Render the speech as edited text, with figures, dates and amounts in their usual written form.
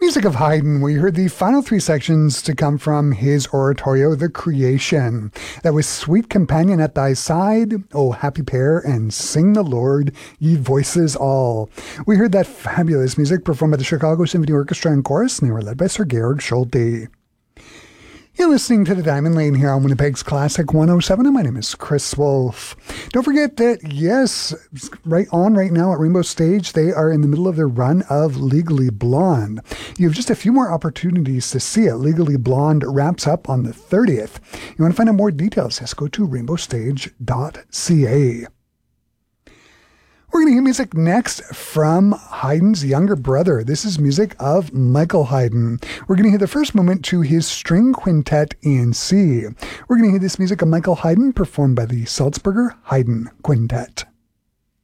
Music of Haydn, we heard the final three sections to come from his oratorio, The Creation. That was Sweet Companion at Thy Side, O Happy Pair, and Sing the Lord, Ye Voices All. We heard that fabulous music performed by the Chicago Symphony Orchestra and Chorus, and they were led by Sir Georg Schulte. You're listening to The Diamond Lane here on Winnipeg's Classic 107, and my name is Chris Wolf. Don't forget that, yes, right now at Rainbow Stage, they are in the middle of their run of Legally Blonde. You have just a few more opportunities to see it. Legally Blonde wraps up on the 30th. You want to find out more details? Just go to rainbowstage.ca. We're going to hear music next from Haydn's younger brother. This is music of Michael Haydn. We're going to hear the first movement to his string quintet in C. We're going to hear this music of Michael Haydn performed by the Salzburger Haydn Quintet.